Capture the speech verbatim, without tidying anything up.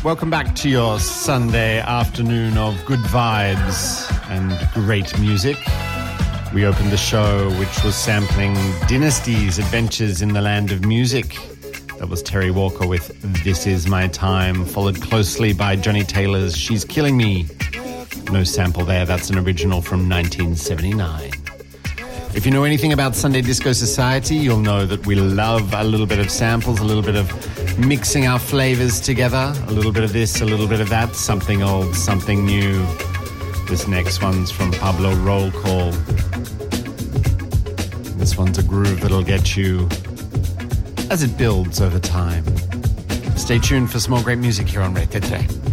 Welcome back to your Sunday afternoon of good vibes and great music. We opened the show, which was sampling Dynasty's Adventures in the Land of Music. That was Terry Walker with This Is My Time, followed closely by Johnny Taylor's She's Killing Me. No sample there, that's an original from nineteen seventy-nine. If you know anything about Sunday Disco Society, you'll know that we love a little bit of samples, a little bit of mixing our flavors together, a little bit of this, a little bit of that, something old, something new. This next one's from Pablo Roll Call. This one's a groove that'll get you as it builds over time. Stay tuned for some more great music here on Red Today.